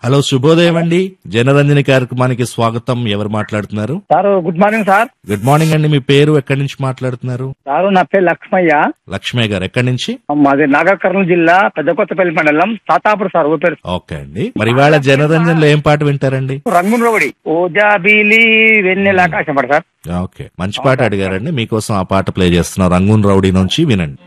Hello, శుభోదయం అండి. జనరంజని కార్యక్రమానికి స్వాగతం. ఎవరు మాట్లాడుతున్నారు? Sir good morning sir. Good morning అండి. మీ పేరు, ఎక్కడి నుంచి మాట్లాడుతున్నారు? సార్ నా పేరు లక్ష్మయ్య. లక్ష్మయ్య గారు ఎక్కడి నుంచి? మాది నాగర్ కర్నూలు జిల్లా పెద్దకొత్తపల్లి మండలం తాతాపూర్ సార్ ఊ పేరు. ఓకే అండి. మరి ఇవాళ జనరంజన్లో ఏం పాట వింటారండి? రంగున్ రోడి ఓజాబీలి వెన్నెల ఆకాశం పడ సార్. ఓకే, మంచి పాట అడిగారండి. మీకోసం ఆ పాట ప్లే చేస్తున్నా. రంగూన్ రౌడీ నుంచి వినండి.